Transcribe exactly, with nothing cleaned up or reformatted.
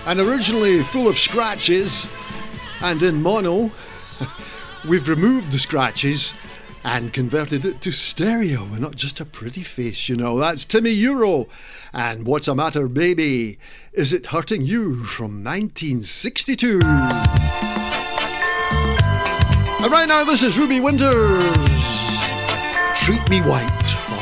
And originally full of scratches and in mono, we've removed the scratches and converted it to stereo and not just a pretty face, you know. That's Timmy Euro and What's a Matter Baby? Is It Hurting You? From nineteen sixty-two. And right now this is Ruby Winters, Treat Me White.